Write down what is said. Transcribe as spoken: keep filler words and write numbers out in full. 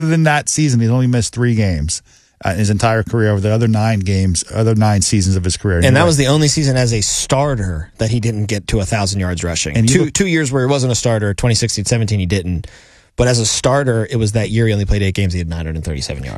than that season, he's only missed three games uh, his entire career over the other nine games, other nine seasons of his career. And that was the only season as a starter that he didn't get to one thousand yards rushing. And two, look, two years where he wasn't a starter, twenty sixteen seventeen he didn't. But as a starter, it was that year he only played eight games, he had nine hundred thirty-seven yards.